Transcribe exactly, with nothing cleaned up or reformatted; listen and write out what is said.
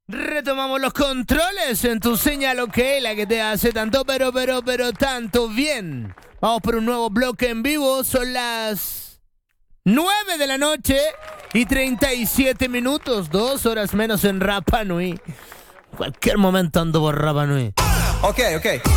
Retomamos los controles en tu señal, ok, la que te hace tanto, pero, pero, pero, tanto bien. Vamos por un nuevo bloque en vivo, son las nueve de la noche y treinta y siete minutos, dos horas menos en Rapa Nui. Cualquier momento ando por Rapa Nui. Ok, ok.